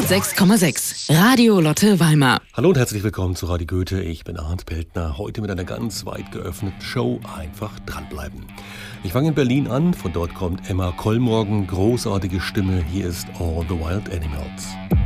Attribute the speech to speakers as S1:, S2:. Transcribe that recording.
S1: 106,6 Radio Lotte Weimar.
S2: Hallo und herzlich willkommen zu Radio Goethe. Ich bin Arndt Peltner. Heute mit einer ganz weit geöffneten Show. Einfach dranbleiben. Ich fange in Berlin an. Von dort kommt Emma Kollmorgen. Großartige Stimme. Hier ist All the Wild Animals.